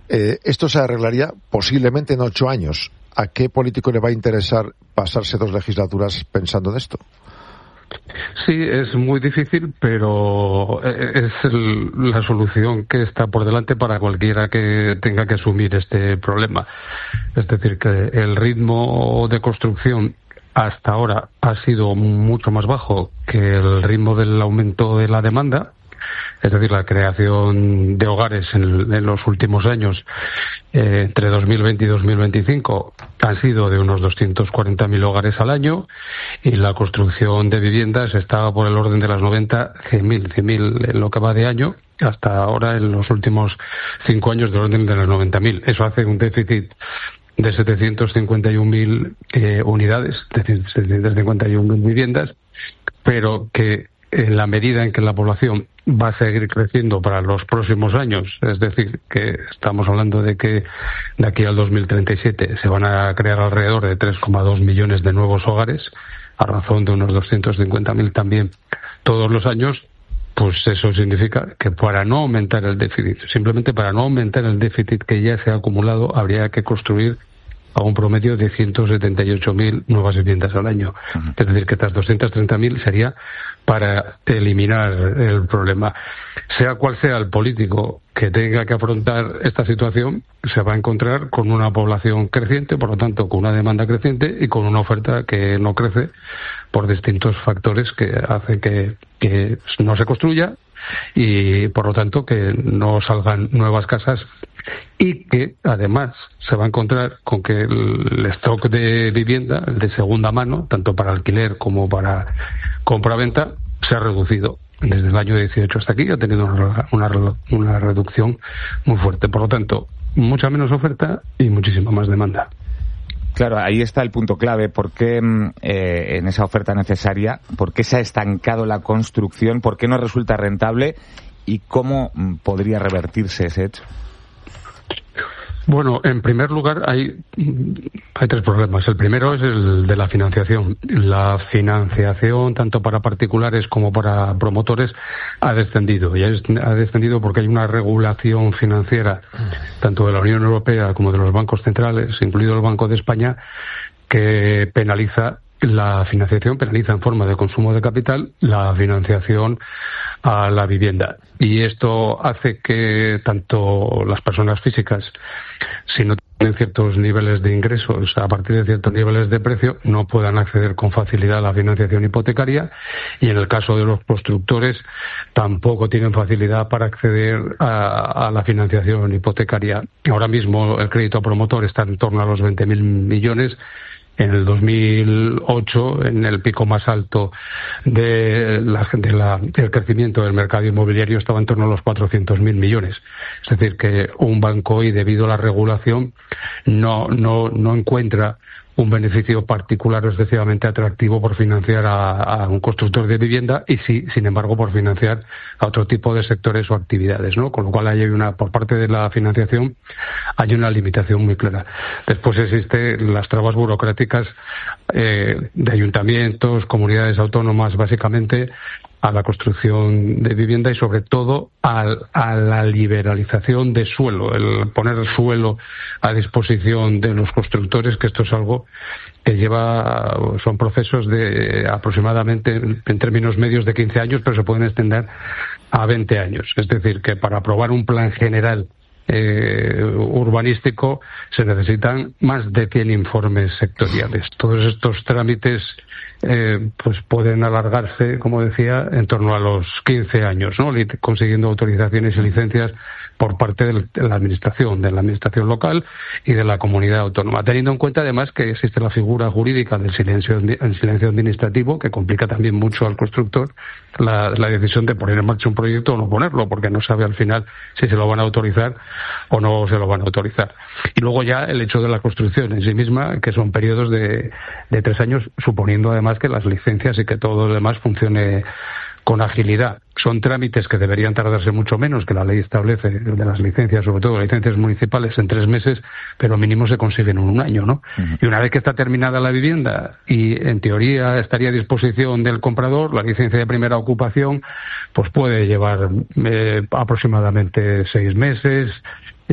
Esto se arreglaría posiblemente en 8 años. ¿A qué político le va a interesar pasarse 2 legislaturas pensando en esto? Sí, es muy difícil, pero es la solución que está por delante para cualquiera que tenga que asumir este problema. Es decir, que el ritmo de construcción hasta ahora ha sido mucho más bajo que el ritmo del aumento de la demanda. Es decir, la creación de hogares en los últimos años, entre 2020 y 2025, han sido de unos 240.000 hogares al año, y la construcción de viviendas estaba por el orden de las 100.000 en lo que va de año, hasta ahora en los últimos 5 años del orden de las 90.000. Eso hace un déficit de 751.000 unidades, de 751.000 viviendas, pero que en la medida en que la población va a seguir creciendo para los próximos años, es decir, que estamos hablando de que de aquí al 2037 se van a crear alrededor de 3,2 millones de nuevos hogares, a razón de unos 250.000 también todos los años, pues eso significa que para no aumentar el déficit, simplemente para no aumentar el déficit que ya se ha acumulado, habría que construir a un promedio de 178.000 nuevas viviendas al año. Es decir, que estas 230.000 sería para eliminar el problema. Sea cual sea el político que tenga que afrontar esta situación, se va a encontrar con una población creciente, por lo tanto con una demanda creciente y con una oferta que no crece por distintos factores que hacen que no se construya y por lo tanto que no salgan nuevas casas, y que además se va a encontrar con que el stock de vivienda de segunda mano, tanto para alquiler como para compra-venta, se ha reducido. Desde el año 18 hasta aquí ha tenido una reducción muy fuerte. Por lo tanto, mucha menos oferta y muchísima más demanda. Claro, ahí está el punto clave. ¿Por qué en esa oferta necesaria, por qué se ha estancado la construcción? ¿Por qué no resulta rentable? ¿Y cómo podría revertirse ese hecho? Bueno, en primer lugar hay 3 problemas. El primero es el de la financiación. La financiación, tanto para particulares como para promotores, ha descendido. Y ha descendido porque hay una regulación financiera, tanto de la Unión Europea como de los bancos centrales, incluido el Banco de España, que penaliza la financiación, penaliza en forma de consumo de capital la financiación a la vivienda. Y esto hace que tanto las personas físicas, si no tienen ciertos niveles de ingresos a partir de ciertos niveles de precio, no puedan acceder con facilidad a la financiación hipotecaria, y en el caso de los constructores tampoco tienen facilidad para acceder a la financiación hipotecaria. Ahora mismo el crédito a promotor está en torno a los 20.000 millones. En el 2008, en el pico más alto del crecimiento del mercado inmobiliario, estaba en torno a los 400.000 millones. Es decir, que un banco hoy, debido a la regulación, no encuentra un beneficio particular o excesivamente atractivo por financiar a un constructor de vivienda, y sí, sin embargo, por financiar a otro tipo de sectores o actividades, ¿no? Con lo cual hay por parte de la financiación hay una limitación muy clara. Después existen las trabas burocráticas de ayuntamientos, comunidades autónomas, básicamente, a la construcción de vivienda y sobre todo a la liberalización de suelo, el poner el suelo a disposición de los constructores, que esto es algo que son procesos de aproximadamente, en términos medios, de 15 años, pero se pueden extender a 20 años. Es decir, que para aprobar un plan general urbanístico se necesitan más de 100 informes sectoriales. Todos estos trámites pues pueden alargarse, como decía, en torno a los 15 años, ¿no? Consiguiendo autorizaciones y licencias por parte de la administración local y de la comunidad autónoma, teniendo en cuenta además que existe la figura jurídica del silencio administrativo, que complica también mucho al constructor la decisión de poner en marcha un proyecto o no ponerlo, porque no sabe al final si se lo van a autorizar o no se lo van a autorizar. Y luego ya el hecho de la construcción en sí misma, que son periodos de 3 años, suponiendo además que las licencias y que todo lo demás funcione con agilidad. Son trámites que deberían tardarse mucho menos, que la ley establece, de las licencias, sobre todo licencias municipales, en 3 meses, pero mínimo se consiguen en 1 año, ¿no? Y una vez que está terminada la vivienda y en teoría estaría a disposición del comprador, la licencia de primera ocupación pues puede llevar aproximadamente 6 meses,